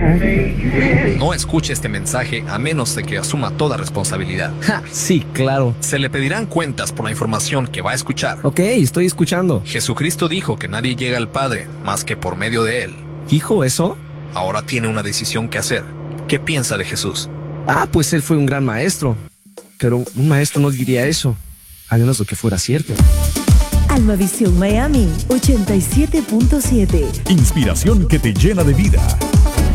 No escuche este mensaje a menos de que asuma toda responsabilidad. Ja, sí, claro. Se le pedirán cuentas por la información que va a escuchar. Ok, estoy escuchando. Jesucristo dijo que nadie llega al Padre más que por medio de Él. ¿Dijo eso? Ahora tiene una decisión que hacer. ¿Qué piensa de Jesús? Pues él fue un gran maestro. Pero un maestro no diría eso, a menos de que fuera cierto. Almavisión Miami 87.7. Inspiración que te llena de vida.